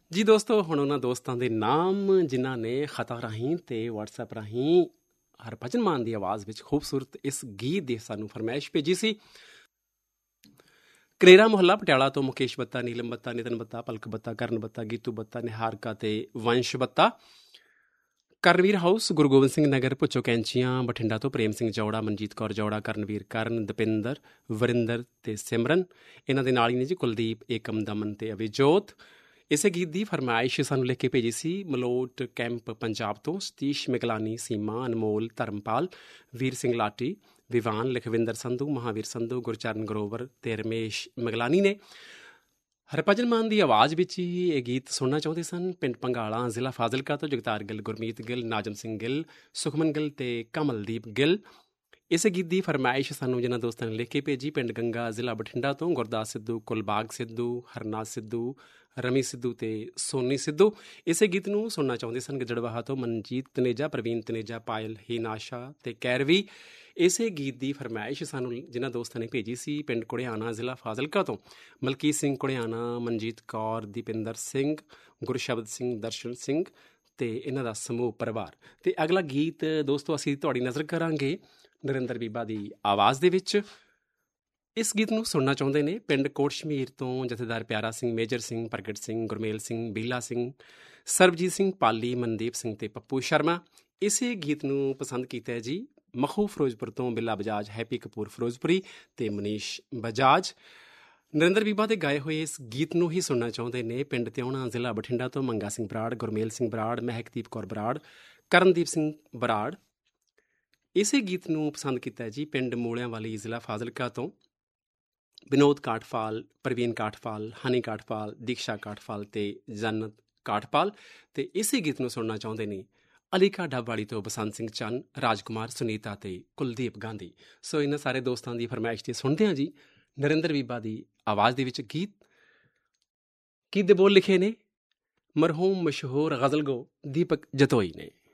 ਜੀ ਦੋਸਤੋ, ਹੁਣ ਉਹਨਾਂ ਦੋਸਤਾਂ ਦੇ ਨਾਮ ਜਿਨ੍ਹਾਂ ਨੇ ਖਤਾਂ ਰਾਹੀਂ ਤੇ ਵਟਸਐਪ ਰਾਹੀਂ ਹਰਭਜਨ ਮਾਨ ਦੀ ਆਵਾਜ਼ ਵਿੱਚ ਖੂਬਸੂਰਤ ਇਸ ਗੀਤ ਦੀ ਸਾਨੂੰ ਫਰਮਾਇਸ਼ ਭੇਜੀ ਸੀ। ਕਨੇਰਾ ਮੁਹੱਲਾ ਪਟਿਆਲਾ ਤੋਂ ਮੁਕੇਸ਼ ਬੱਤਾ, ਨੀਲਮ ਬੱਤਾ, ਨਿਤਨ ਬੱਤਾ, ਪਲਕ ਬੱਤਾ, ਕਰਨ ਬੱਤਾ, ਗੀਤੂ ਬੱਤਾ, ਨਿਹਾਰਕਾ ਤੇ ਵੰਸ਼ ਬੱਤਾ। ਕਰਨਵੀਰ ਹਾਊਸ, ਗੁਰੂ ਗੋਬਿੰਦ ਸਿੰਘ ਨਗਰ, ਭੁੱਚੋ ਕੈਂਚੀਆਂ, ਬਠਿੰਡਾ ਤੋਂ ਪ੍ਰੇਮ ਸਿੰਘ ਜੌੜਾ, ਮਨਜੀਤ ਕੌਰ ਜੌੜਾ, ਕਰਨਵੀਰ, ਕਰਨ, ਦਪਿੰਦਰ, ਵਰਿੰਦਰ ਤੇ ਸਿਮਰਨ। ਇਹਨਾਂ ਦੇ ਨਾਲ ਹੀ ਨੇ ਜੀ ਕੁਲਦੀਪ, ਏਕਮ, ਦਮਨ ਤੇ ਅਭਿਜੋਤ। ਇਸੇ ਗੀਤ ਦੀ ਫਰਮਾਇਸ਼ ਸਾਨੂੰ ਲਿਖ ਕੇ ਭੇਜੀ ਸੀ ਮਲੋਟ ਕੈਂਪ ਪੰਜਾਬ ਤੋਂ ਸਤੀਸ਼ ਮਿਗਲਾਨੀ, ਸੀਮਾ, ਅਨਮੋਲ, ਧਰਮਪਾਲ, ਵੀਰ ਸਿੰਘ ਲਾਟੀ, ਵਿਵਾਨ, ਲਖਵਿੰਦਰ ਸੰਧੂ, ਮਹਾਵੀਰ ਸੰਧੂ, ਗੁਰਚਰਨ ਗਰੋਵਰ ਤੇ ਰਮੇਸ਼ ਮਿਗਲਾਨੀ ਨੇ ਹਰਭਜਨ ਮਾਨ ਦੀ ਆਵਾਜ਼ ਵਿੱਚ ਹੀ ਇਹ ਗੀਤ ਸੁਣਨਾ ਚਾਹੁੰਦੇ ਸਨ। ਪਿੰਡ ਪੰਗਾਲਾ, ਜ਼ਿਲ੍ਹਾ ਫਾਜ਼ਿਲਕਾ ਤੋਂ ਜਗਤਾਰ ਗਿੱਲ, ਗੁਰਮੀਤ ਗਿੱਲ, ਨਾਜਮ ਸਿੰਘ ਗਿੱਲ, ਸੁਖਮਨ ਗਿੱਲ ਤੇ ਕਮਲਦੀਪ ਗਿੱਲ। ਇਸੇ ਗੀਤ ਦੀ ਫਰਮਾਇਸ਼ ਸਾਨੂੰ ਜਿਹਨਾਂ ਦੋਸਤਾਂ ਨੇ ਲਿਖ ਕੇ ਭੇਜੀ ਪਿੰਡ ਗੰਗਾ, ਜ਼ਿਲ੍ਹਾ ਬਠਿੰਡਾ ਤੋਂ ਗੁਰਦਾਸ ਸਿੱਧੂ, ਕੁਲਬਾਗ ਸਿੱਧੂ, ਹਰਨਾਥ ਸਿੱਧੂ, ਰਮੀ ਸਿੱਧੂ ਤੇ ਸੋਨੀ ਸਿੱਧੂ। ਇਸੇ ਗੀਤ ਨੂੰ ਸੁਣਨਾ ਚਾਹੁੰਦੇ ਸਨ ਗਿੱਦੜਬਾਹਾ ਤੋਂ ਮਨਜੀਤ ਤਨੇਜਾ, ਪ੍ਰਵੀਨ ਤਨੇਜਾ, ਪਾਇਲ, ਹੀਨਾਸ਼ਾ ਤੇ ਕੈਰਵੀ। ਇਸੇ ਗੀਤ ਦੀ ਫਰਮਾਇਸ਼ ਸਾਨੂੰ ਜਿਹਨਾਂ ਦੋਸਤਾਂ ਨੇ ਭੇਜੀ ਸੀ ਪਿੰਡ ਕੁੜਿਆਣਾ, ਜ਼ਿਲ੍ਹਾ ਫਾਜ਼ਿਲਕਾ ਤੋਂ ਮਲਕੀਤ ਸਿੰਘ ਕੁੜਿਆਣਾ, ਮਨਜੀਤ ਕੌਰ, ਦੀਪਿੰਦਰ ਸਿੰਘ, ਗੁਰਸ਼ਬਦ ਸਿੰਘ, ਦਰਸ਼ਨ ਸਿੰਘ ਤੇ ਇਹਨਾਂ ਦਾ ਸਮੂਹ ਪਰਿਵਾਰ। ਤੇ ਅਗਲਾ ਗੀਤ ਦੋਸਤੋ ਅਸੀਂ ਤੁਹਾਡੀ ਨਜ਼ਰ ਕਰਾਂਗੇ ਨਰਿੰਦਰ ਬੀਬਾ ਦੀ ਆਵਾਜ਼ ਦੇ ਵਿੱਚ। ਇਸ ਗੀਤ ਨੂੰ ਸੁਣਨਾ ਚਾਹੁੰਦੇ ਨੇ ਪਿੰਡ ਕੋਟ ਸ਼ਮੀਰ ਤੋਂ ਜਥੇਦਾਰ ਪਿਆਰਾ ਸਿੰਘ, ਮੇਜਰ ਸਿੰਘ, ਪ੍ਰਗਟ ਸਿੰਘ, ਗੁਰਮੇਲ ਸਿੰਘ, ਬੀਲਾ ਸਿੰਘ, ਸਰਬਜੀਤ ਸਿੰਘ ਪਾਲੀ, ਮਨਦੀਪ ਸਿੰਘ ਤੇ ਪੱਪੂ ਸ਼ਰਮਾ। ਇਸੇ ਗੀਤ ਨੂੰ ਪਸੰਦ ਕੀਤਾ ਹੈ ਜੀ ਮਖੂ ਫਿਰੋਜ਼ਪੁਰ ਤੋਂ ਬਿੱਲਾ ਬਜਾਜ, ਹੈਪੀ ਕਪੂਰ ਫਿਰੋਜ਼ਪੁਰੀ ਤੇ ਮਨੀਸ਼ ਬਜਾਜ। ਨਰਿੰਦਰ ਬੀਬਾ ਦੇ ਗਾਏ ਹੋਏ ਇਸ ਗੀਤ ਨੂੰ ਹੀ ਸੁਣਨਾ ਚਾਹੁੰਦੇ ਨੇ ਪਿੰਡ ਤਿਉਣਾ, ਜ਼ਿਲ੍ਹਾ ਬਠਿੰਡਾ ਤੋਂ ਮੰਗਾ ਸਿੰਘ ਬਰਾੜ, ਗੁਰਮੇਲ ਸਿੰਘ ਬਰਾੜ, ਮਹਿਕਦੀਪ ਕੌਰ ਬਰਾੜ, ਕਰਨਦੀਪ ਸਿੰਘ ਬਰਾੜ। ਇਸੇ ਗੀਤ ਨੂੰ ਪਸੰਦ ਕੀਤਾ ਜੀ ਪਿੰਡ ਮੂਲਿਆਂ ਵਾਲੀ, ਜ਼ਿਲ੍ਹਾ ਫਾਜ਼ਿਲਕਾ ਤੋਂ ਵਿਨੋਦ ਕਾਠਪਾਲ, ਪ੍ਰਵੀਨ ਕਾਠਪਾਲ, ਹਨੀ ਕਾਠਪਾਲ, ਦੀਕਸ਼ਾ ਕਾਠਪਾਲ ਤੇ ਜਨਤ ਕਾਠਪਾਲ। ਤੇ ਇਸੇ ਗੀਤ ਨੂੰ ਸੁਣਨਾ ਚਾਹੁੰਦੇ ਨੇ ਅਲੀਕਾ ਡੱਬਵਾਲੀ ਤੋਂ ਬਸੰਤ ਸਿੰਘ ਚੰਨ, ਰਾਜਕੁਮਾਰ, ਸੁਨੀਤਾ ਤੇ ਕੁਲਦੀਪ ਗਾਂਧੀ। ਸੋ ਇਹਨਾਂ ਸਾਰੇ ਦੋਸਤਾਂ ਦੀ ਫਰਮਾਇਸ਼ ਤੇ ਸੁਣਦੇ ਹਾਂ ਜੀ ਨਰਿੰਦਰ ਬੀਬਾ ਦੀ ਆਵਾਜ਼ ਦੇ ਵਿੱਚ ਗੀਤ। ਗੀਤ ਦੇ ਬੋਲ ਲਿਖੇ ਨੇ ਮਰਹੂਮ ਮਸ਼ਹੂਰ ਗਜ਼ਲਗੋ ਦੀਪਕ ਜਤੋਈ ਨੇ।